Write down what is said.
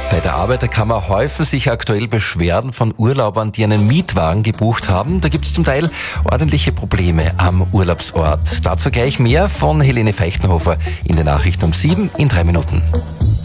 Bei der Arbeiterkammer häufen sich aktuell Beschwerden von Urlaubern, die einen Mietwagen gebucht haben. Da gibt es zum Teil ordentliche Probleme am Urlaubsort. Dazu gleich mehr von Helene Feichtenhofer in den Nachrichten um 7 in 3 Minuten.